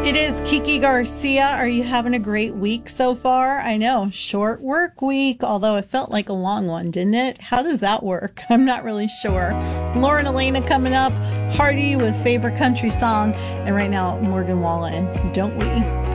It is Kiki Garcia. Are you having a great week so far? I know, short work week, although it felt like a long one, didn't it? How does that work? I'm not really sure. Lauren Elena coming up, Hardy with favorite country song, and right now Morgan Wallen, Don't We?